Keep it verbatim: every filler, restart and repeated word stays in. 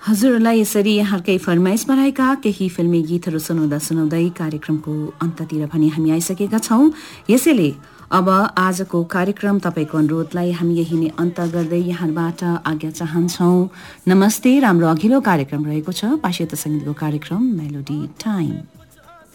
हजुरलाई यसरी यहाँकै फरमाइसमा रहेका केही फिल्मी गीतहरू सुनाउँदा सुनाउँदै कार्यक्रमको अन्ततिर भने हामी आइसकेका छौं। यसैले अब आजको कार्यक्रम तपाईको अनुरोधलाई हामी यही नै अन्त गर्दै यहाँबाट आज्ञा चाहन्छौं। नमस्ते। राम्रो अघिल्लो कार्यक्रम रहेको छ पाश्चात्य संगीतको कार्यक्रम मेलोडी टाइम।